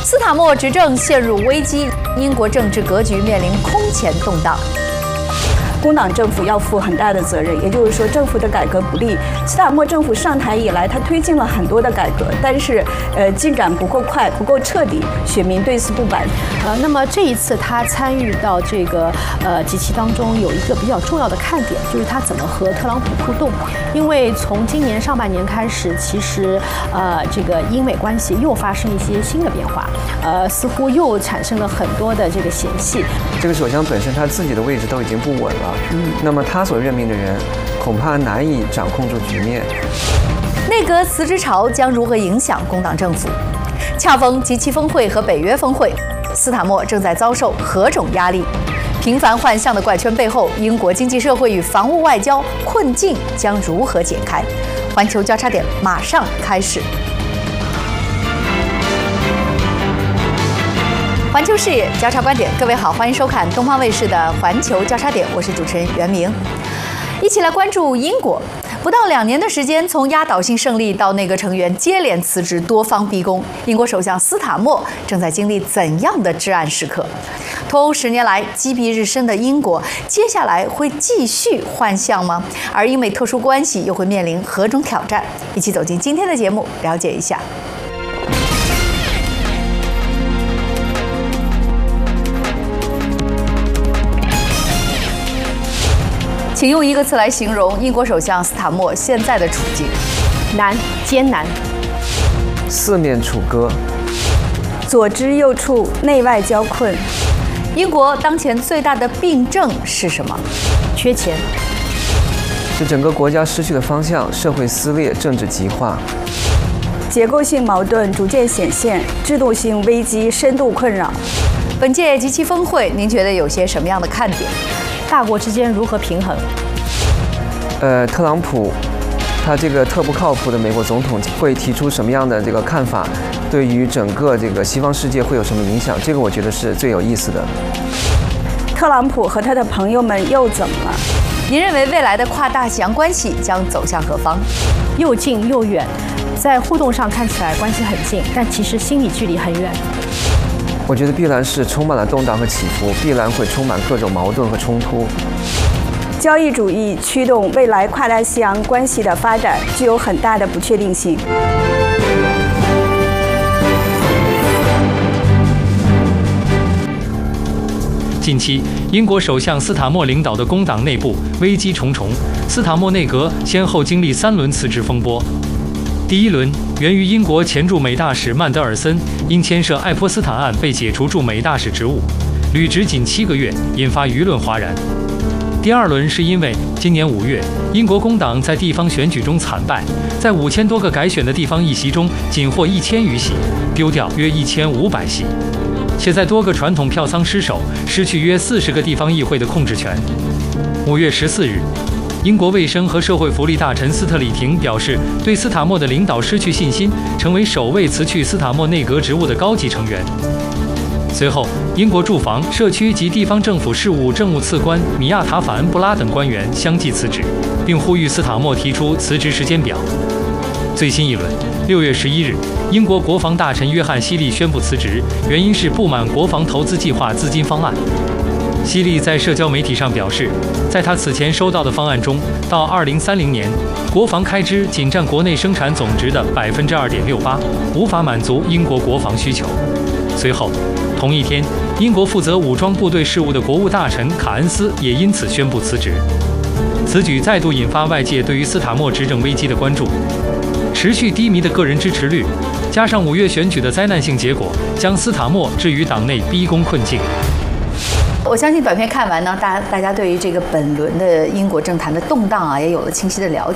斯塔默执政陷入危机，英国政治格局面临空前动荡。 工党政府要负很大的责任，也就是说，政府的改革不力。斯塔默政府上台以来，他推进了很多的改革，但是进展不够快，不够彻底，选民对此不满。 那么这一次他参与到这个G7当中，有一个比较重要的看点，就是他怎么和特朗普互动。因为从今年上半年开始，其实这个英美关系又发生一些新的变化，似乎又产生了很多的这个嫌隙。 这个首相本身他自己的位置都已经不稳了。那么他所任命的人恐怕难以掌控住局面。 内阁辞职潮将如何影响工党政府？恰逢G7峰会和北约峰会，斯塔默正在遭受何种压力？频繁换相的怪圈背后，英国经济社会与防务外交困境将如何解开？环球交叉点马上开始。环球视野，交叉观点，各位好，欢迎收看东方卫视的环球交叉点，我是主持人袁明，一起来关注英国。不到2年的时间，从压倒性胜利到内阁成员接连辞职，多方逼宫，英国首相斯塔默正在经历怎样的至暗时刻？脱欧10年来积弊日深的英国，接下来会继续换相吗？而英美特殊关系又会面临何种挑战？一起走进今天的节目，了解一下。请用一个词来形容英国首相斯塔默现在的处境： 难，艰难。 四面楚歌， 左支右绌，内外交困。 英国当前最大的病症是什么？ 缺钱。 是整个国家失去了方向，社会撕裂，政治极化。 结构性矛盾逐渐显现，制度性危机深度困扰。 本届G7峰会，您觉得有些什么样的看点？ 大国之间如何平衡？ 特朗普，他这个特不靠谱的美国总统会提出什么样的这个看法？对于整个这个西方世界会有什么影响？这个我觉得是最有意思的。 特朗普和他的朋友们又怎么了？ 您认为未来的跨大西洋关系将走向何方？ 又近又远，在互动上看起来关系很近，但其实心理距离很远。 我觉得必然是充满了动荡和起伏，必然会充满各种矛盾和冲突。 交易主义驱动未来跨大西洋关系的发展，具有很大的不确定性。 近期，英国首相斯塔默领导的工党内部危机重重，斯塔默内阁先后经历3轮辞职风波。第一轮源于英国前驻美大使曼德尔森因牵涉爱泼斯坦案被解除驻美大使职务，履职仅7个月，引发舆论哗然。第二轮是因为今年5月，英国工党在地方选举中惨败，在5000多个改选的地方议席中仅获1000余席，丢掉约1500席，且在多个传统票仓失守，失去约40个地方议会的控制权。5月14日。英国卫生和社会福利大臣斯特里廷表示，对斯塔默的领导失去信心，成为首位辞去斯塔默内阁职务的高级成员。随后，英国住房、社区及地方政府事务政务次官米亚塔·法恩布拉等官员相继辞职，并呼吁斯塔默提出辞职时间表。最新一轮，6月11日，英国国防大臣约翰·希利宣布辞职，原因是不满国防投资计划资金方案。希利在社交媒体上表示，在他此前收到的方案中，到2030年，国防开支仅占国内生产总值的2.68%，无法满足英国国防需求。随后，同一天，英国负责武装部队事务的国务大臣卡恩斯也因此宣布辞职。此举再度引发外界对于斯塔默执政危机的关注。持续低迷的个人支持率，加上5月选举的灾难性结果，将斯塔默置于党内逼宫困境。 我相信短片看完呢，大家对于这个本轮的英国政坛的动荡啊，也有了清晰的了